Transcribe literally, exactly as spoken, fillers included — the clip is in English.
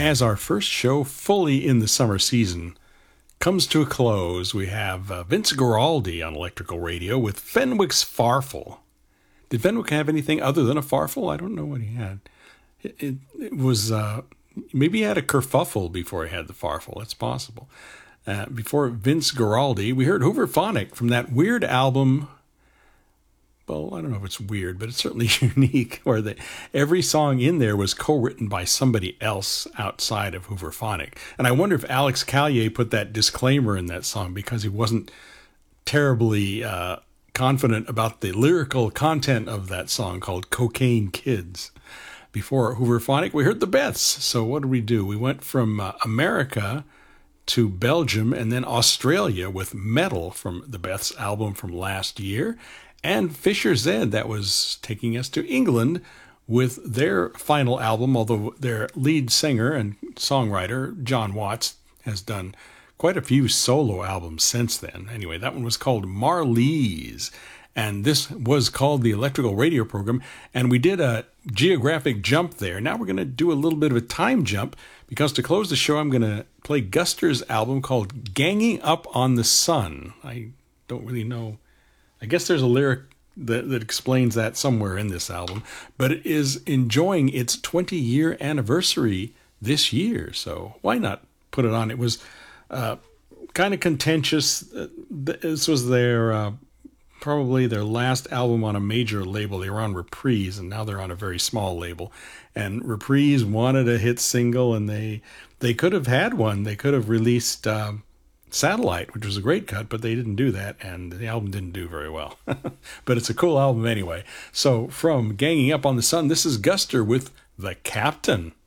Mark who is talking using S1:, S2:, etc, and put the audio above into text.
S1: as our first show fully in the summer season comes to a close, we have uh, Vince Guaraldi on Electrical Radio with Fenwick's Farfel. Did Fenwick have anything other than a farfel? I don't know what he had. It, it, it was, uh, maybe he had a kerfuffle before he had the farfel. It's possible. Uh, before Vince Guaraldi, we heard Hooverphonic from that weird album. Well, I don't know if it's weird, but it's certainly unique, where the, every song in there was co-written by somebody else outside of Hooverphonic. And I wonder if Alex Callier put that disclaimer in that song because he wasn't terribly uh, confident about the lyrical content of that song called Cocaine Kids. Before Hooverphonic, we heard the Beths. So what did we do? We went from uh, America to Belgium and then Australia with Metal from the Beths album from last year, and Fisher Zed, that was taking us to England with their final album, although their lead singer and songwriter, John Watts, has done quite a few solo albums since then. Anyway, that one was called Marlies, and this was called the Electrical Radio Program, and we did a geographic jump there. Now we're going to do a little bit of a time jump, because to close the show, I'm going to play Guster's album called Ganging Up on the Sun. I don't really know. I guess there's a lyric that, that explains that somewhere in this album, but it is enjoying its twenty-year anniversary this year, so why not put it on? It was uh, kind of contentious. This was their uh, probably their last album on a major label. They were on Reprise, and now they're on a very small label. And Reprise wanted a hit single, and they they could have had one. They could have released um, Satellite, which was a great cut, but they didn't do that, and the album didn't do very well. But it's a cool album anyway. So from Ganging Up on the Sun, this is Guster with The Captain.